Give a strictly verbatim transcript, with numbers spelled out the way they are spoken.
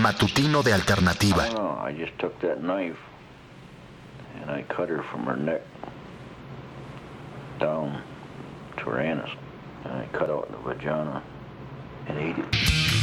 matutino de Alternativa. I don't know, I just took that knife and I cut her from her neck down to her anus. And I cut out the vagina and ate it.